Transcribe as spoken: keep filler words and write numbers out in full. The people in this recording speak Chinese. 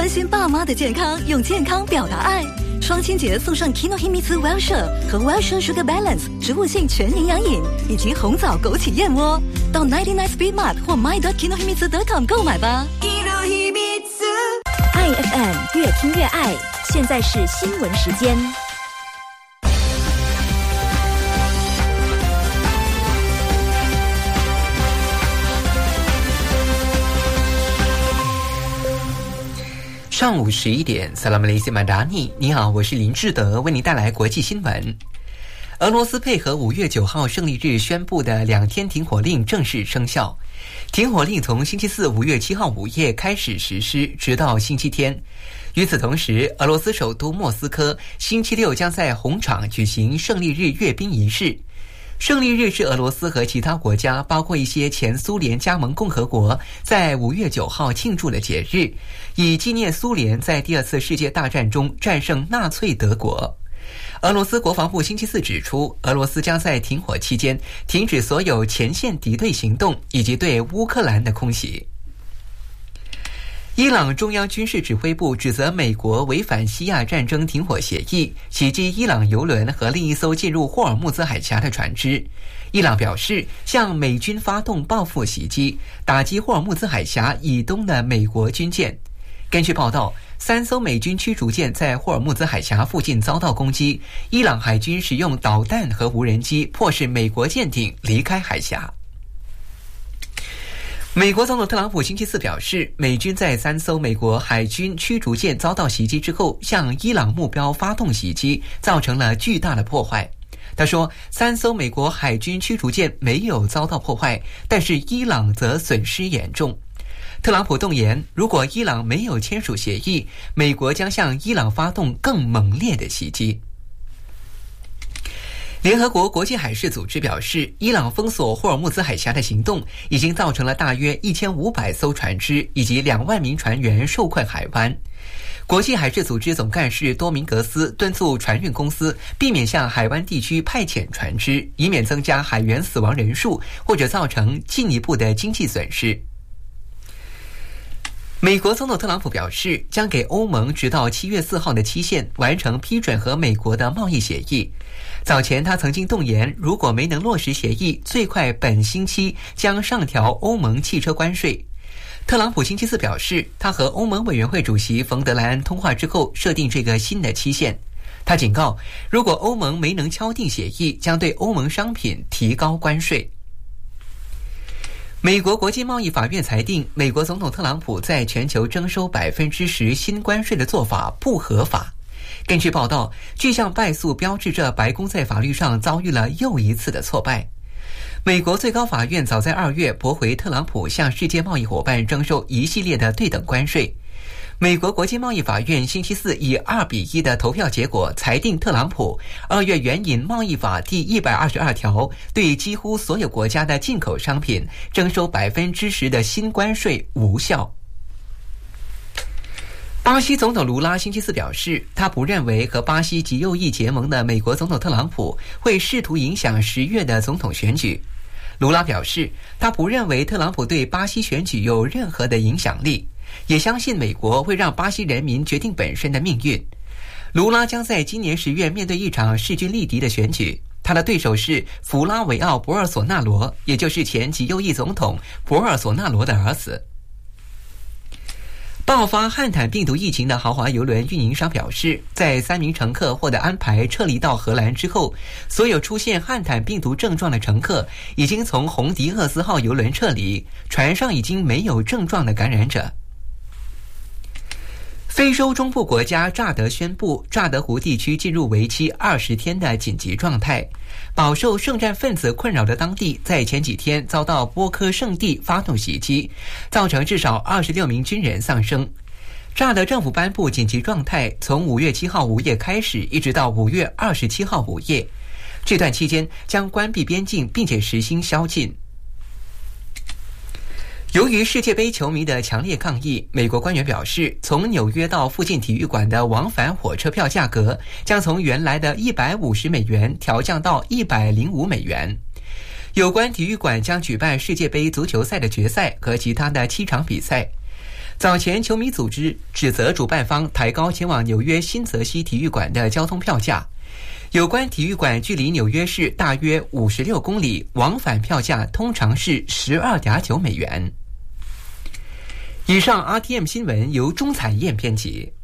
关心爸妈的健康，用健康表达爱。双亲节送上 Kinohimitsu Wellshire 和 Wellshire Sugar Balance 植物性全营养饮，以及红枣枸杞燕窝。到 九十九 Speed Mart 或 my dot kinohimitsu dot com 购买吧。 爱 F M 越听越爱，现在是新闻时间。 上午十一点 Salam Malaysia Madani， 你好，我是林志德，为您带来国际新闻。俄罗斯配合五月九号胜利日宣布的两天停火令正式生效。停火令从星期四五月七号午夜开始实施，直到星期天。与此同时，俄罗斯首都莫斯科星期六将在红场举行胜利日阅兵仪式。胜利日是俄罗斯和其他国家，包括一些前苏联加盟共和国，在五月九号庆祝的节日，以纪念苏联在第二次世界大战中战胜纳粹德国。俄罗斯国防部星期四指出，俄罗斯将在停火期间停止所有前线敌对行动以及对乌克兰的空袭。伊朗中央军事指挥部指责美国违反西亚战争停火协议，袭击伊朗油轮和另一艘进入霍尔木兹海峡的船只。伊朗表示向美军发动报复袭击，打击霍尔木兹海峡以东的美国军舰。根据报道，三艘美军驱逐舰在霍尔木兹海峡附近遭到攻击，伊朗海军使用导弹和无人机迫使美国舰艇离开海峡。美国总统特朗普星期四表示，美军在三艘美国海军驱逐舰遭到袭击之后，向伊朗目标发动袭击，造成了巨大的破坏。他说，三艘美国海军驱逐舰没有遭到破坏，但是伊朗则损失严重。特朗普动言，如果伊朗没有签署协议，美国将向伊朗发动更猛烈的袭击。联合国国际海事组织表示，伊朗封锁霍尔木兹海峡的行动已经造成了大约一千五百艘船只以及两万名船员受困海湾。国际海事组织总干事多明格斯敦促船运公司避免向海湾地区派遣船只，以免增加海员死亡人数或者造成进一步的经济损失。美国总统特朗普表示，将给欧盟直到七月四号的期限完成批准和美国的贸易协议。早前他曾经动言，如果没能落实协议，最快本星期将上调欧盟汽车关税。特朗普星期四表示，他和欧盟委员会主席冯德莱恩通话之后设定这个新的期限。他警告，如果欧盟没能敲定协议，将对欧盟商品提高关税。美国国际贸易法院裁定，美国总统特朗普在全球征收百分之十新关税的做法不合法。根据报道，这项败诉标志着白宫在法律上遭遇了又一次的挫败。美国最高法院早在二月驳回特朗普向世界贸易伙伴征收一系列的对等关税。美国国际贸易法院星期四以二比一的投票结果裁定特朗普二月援引贸易法第一百二十二条，对几乎所有国家的进口商品征收百分之十的新关税无效。巴西总统卢拉星期四表示，他不认为和巴西极右翼结盟的美国总统特朗普会试图影响十月的总统选举。卢拉表示，他不认为特朗普对巴西选举有任何的影响力，也相信美国会让巴西人民决定本身的命运。卢拉将在今年十月面对一场势均力敌的选举，他的对手是弗拉维奥·博尔索纳罗，也就是前极右翼总统博尔索纳罗的儿子。爆发汉坦病毒疫情的豪华邮轮运营商表示，在三名乘客获得安排撤离到荷兰之后，所有出现汉坦病毒症状的乘客已经从红迪厄斯号邮轮撤离，船上已经没有症状的感染者。非洲中部国家乍得宣布，乍得湖地区进入为期二十天的紧急状态。饱受圣战分子困扰的当地，在前几天遭到波科圣地发动袭击，造成至少二十六名军人丧生。乍得政府颁布紧急状态，从五月七号午夜开始，一直到五月二十七号午夜。这段期间将关闭边境，并且实行宵禁。由于世界杯球迷的强烈抗议，美国官员表示，从纽约到附近体育馆的往返火车票价格将从原来的一百五十美元调降到一百零五美元。有关体育馆将举办世界杯足球赛的决赛和其他的七场比赛。 早前球迷组织指责主办方抬高前往纽约新泽西体育馆的交通票价，有关体育馆距离纽约市大约五十六公里，往返票价通常是 十二点九美元。以上 R T M 新闻由钟彩燕编辑。